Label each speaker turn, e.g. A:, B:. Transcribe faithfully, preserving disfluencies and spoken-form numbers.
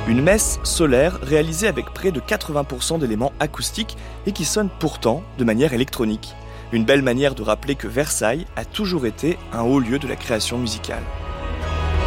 A: Une messe solaire réalisée avec près de quatre-vingts pour cent d'éléments acoustiques et qui sonne pourtant de manière électronique. Une belle manière de rappeler que Versailles a toujours été un haut lieu de la création musicale.